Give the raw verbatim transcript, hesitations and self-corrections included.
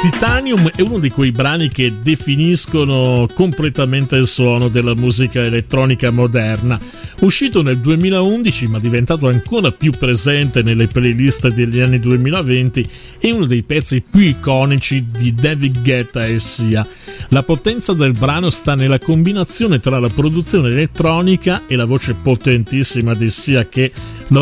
Titanium è uno di quei brani che definiscono completamente il suono della musica elettronica moderna. Uscito nel duemilaundici ma diventato ancora più presente nelle playlist degli anni duemilaventi, è uno dei pezzi più iconici di David Guetta e Sia. La potenza del brano sta nella combinazione tra la produzione elettronica e la voce potentissima di Sia, che